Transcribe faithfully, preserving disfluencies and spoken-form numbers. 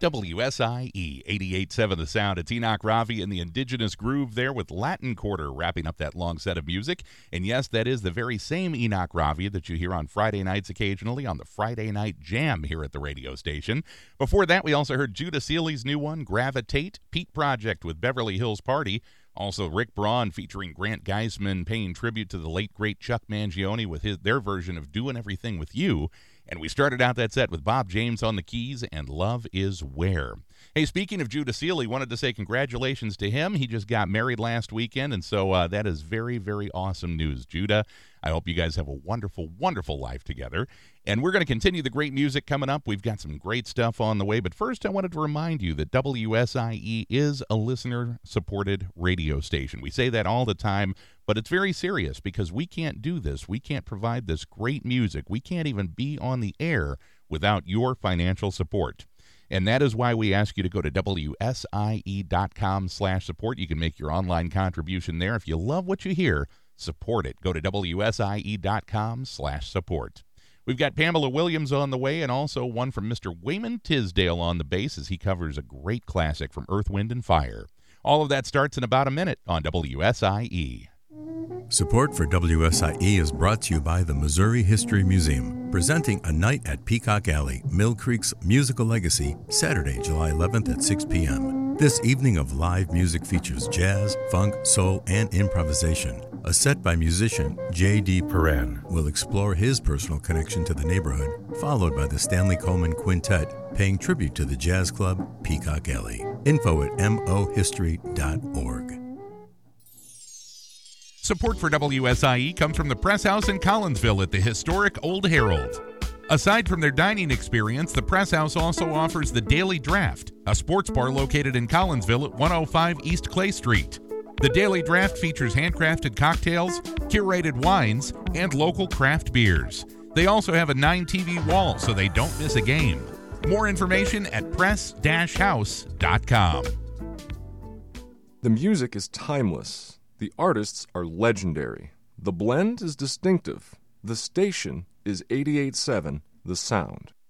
W S I E eighty-eight point seven The Sound. It's Enoch Ravi and the Indigenous Groove there with Latin Quarter wrapping up that long set of music. And yes, that is the very same Enoch Ravi that you hear on Friday nights occasionally on the Friday Night Jam here at the radio station. Before that, we also heard Judah Seeley's new one, Gravitate, Pete Project with Beverly Hills Party. Also, Rick Braun featuring Grant Geisman paying tribute to the late, great Chuck Mangione with his their version of Doing Everything With You. And we started out that set with Bob James on the keys and Love Is Where. Hey, speaking of Judah Seeley, wanted to say congratulations to him. He just got married last weekend, and so uh, that is very, very awesome news. Judah, I hope you guys have a wonderful, wonderful life together. And we're going to continue the great music coming up. We've got some great stuff on the way. But first, I wanted to remind you that W S I E is a listener-supported radio station. We say that all the time, but it's very serious because we can't do this. We can't provide this great music. We can't even be on the air without your financial support. And that is why we ask you to go to W S I E dot com slash support. You can make your online contribution there. If you love what you hear, support it. Go to W S I E dot com slash support. We've got Pamela Williams on the way and also one from Mister Wayman Tisdale on the bass as he covers a great classic from Earth, Wind, and Fire. All of that starts in about a minute on W S I E. Support for W S I E is brought to you by the Missouri History Museum, presenting A Night at Peacock Alley, Mill Creek's musical legacy, Saturday, July eleventh at six p.m. This evening of live music features jazz, funk, soul, and improvisation. A set by musician J D. Perrin will explore his personal connection to the neighborhood, followed by the Stanley Coleman Quintet, paying tribute to the jazz club Peacock Alley. Info at m o history dot org. Support for W S I E comes from the Press House in Collinsville at the historic Old Herald. Aside from their dining experience, the Press House also offers the Daily Draft, a sports bar located in Collinsville at one oh five East Clay Street. The Daily Draft features handcrafted cocktails, curated wines, and local craft beers. They also have a nine T V wall so they don't miss a game. More information at press dash house dot com. The music is timeless. The artists are legendary. The blend is distinctive. The station is eighty-eight point seven The Sound.